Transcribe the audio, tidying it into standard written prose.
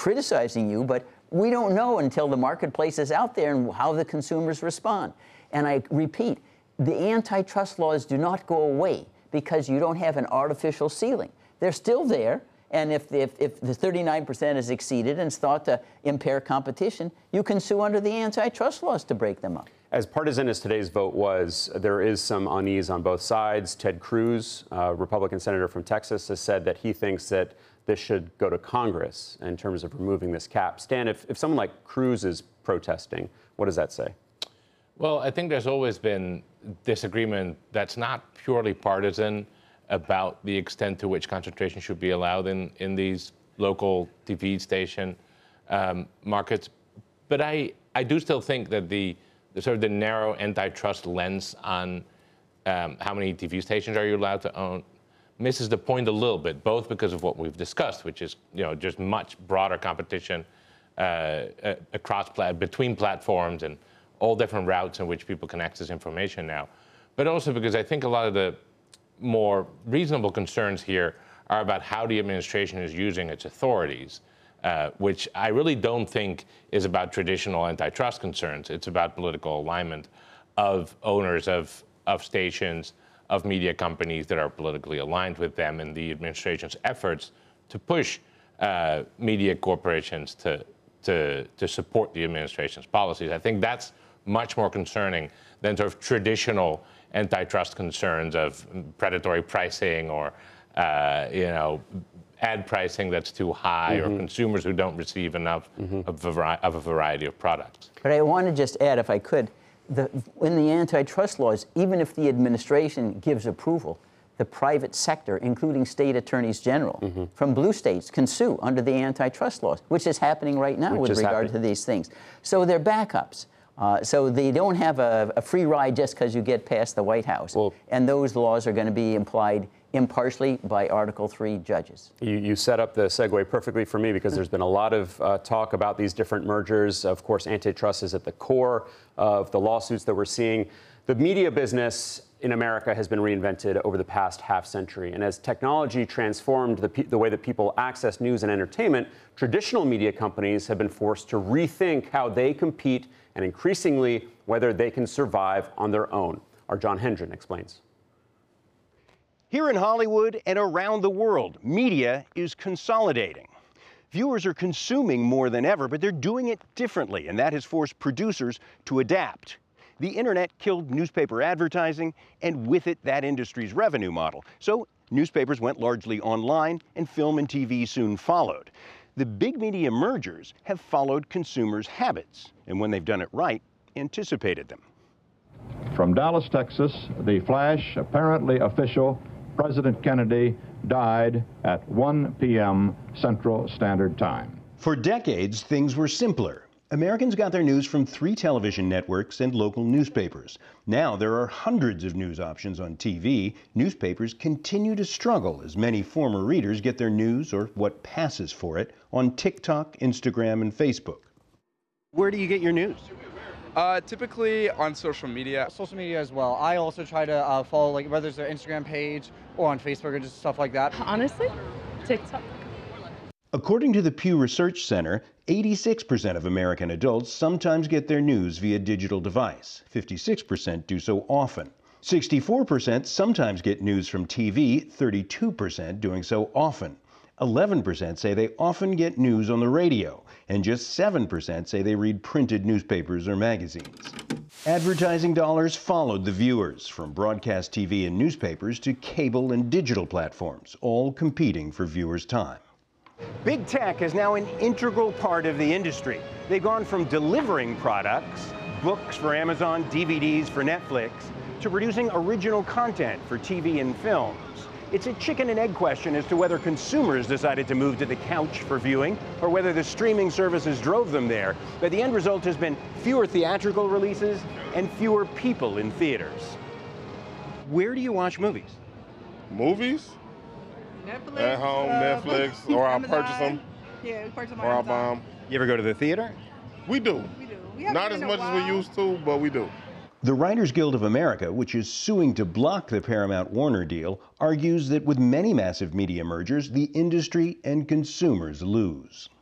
criticizing you, but we don't know until the marketplace is out there and how the consumers respond. And I repeat, the antitrust laws do not go away because you don't have an artificial ceiling. They're still there, and if the 39% is exceeded and it's thought to impair competition, you can sue under the antitrust laws to break them up. As partisan as today's vote was, there is some unease on both sides. Ted Cruz, Republican senator from Texas, has said that he thinks that this should go to Congress in terms of removing this cap. Stan, if someone like Cruz is protesting, what does that say? Well, I think there's always been disagreement that's not purely partisan about the extent to which concentration should be allowed in these local TV station markets. But I do still think that the sort of the narrow antitrust lens on how many TV stations are you allowed to own misses the point a little bit, both because of what we've discussed, which is just much broader competition between platforms and all different routes in which people can access information now, but also because I think a lot of the more reasonable concerns here are about how the administration is using its authorities, which I really don't think is about traditional antitrust concerns. It's about political alignment of owners of stations, of media companies that are politically aligned with them, and the administration's efforts to push media corporations to support the administration's policies. I think that's much more concerning than sort of traditional antitrust concerns of predatory pricing or ad pricing that's too high, or consumers who don't receive enough of a variety of products. But I want to just add, if I could, in the antitrust laws, even if the administration gives approval, the private sector, including state attorneys general from blue states, can sue under the antitrust laws, which is happening right now with regard to these things. So they're backups. So they don't have a free ride just because you get past the White House. Well, and those laws are going to be implied impartially by Article 3 judges. You set up the segue perfectly for me, because there's been a lot of talk about these different mergers. Of course, antitrust is at the core of the lawsuits that we're seeing. The media business in America has been reinvented over the past half-century. And as technology transformed the way that people access news and entertainment, traditional media companies have been forced to rethink how they compete and increasingly whether they can survive on their own. Our John Hendren explains. Here in Hollywood and around the world, media is consolidating. Viewers are consuming more than ever, but they're doing it differently, and that has forced producers to adapt. The internet killed newspaper advertising, and with it, that industry's revenue model. So newspapers went largely online, and film and TV soon followed. The big media mergers have followed consumers' habits, and when they've done it right, anticipated them. From Dallas, Texas, the flash, apparently official, President Kennedy died at 1 p.m. Central Standard Time. For decades, things were simpler. Americans got their news from 3 television networks and local newspapers. Now there are hundreds of news options on TV. Newspapers continue to struggle as many former readers get their news, or what passes for it, on TikTok, Instagram, and Facebook. Where do you get your news? Typically on social media. Social media as well. I also try to follow, like, whether it's their Instagram page or on Facebook or just stuff like that. Honestly, TikTok. According to the Pew Research Center, 86% of American adults sometimes get their news via digital device. 56% do so often. 64% sometimes get news from TV, 32% doing so often. 11% say they often get news on the radio, and just 7% say they read printed newspapers or magazines. Advertising dollars followed the viewers, from broadcast TV and newspapers to cable and digital platforms, all competing for viewers' time. Big tech is now an integral part of the industry. They've gone from delivering products, books for Amazon, DVDs for Netflix, to producing original content for TV and films. It's a chicken and egg question as to whether consumers decided to move to the couch for viewing or whether the streaming services drove them there. But the end result has been fewer theatrical releases and fewer people in theaters. Where do you watch movies? Movies? Netflix. At home, Netflix, or I'll purchase them. Yeah, we purchase them or all I'll the buy time. them. You ever go to the theater? We do. We do. We haven't Not been as in a much as we while. used to, but we do. The Writers Guild of America, which is suing to block the Paramount-Warner deal, argues that with many massive media mergers, the industry and consumers lose.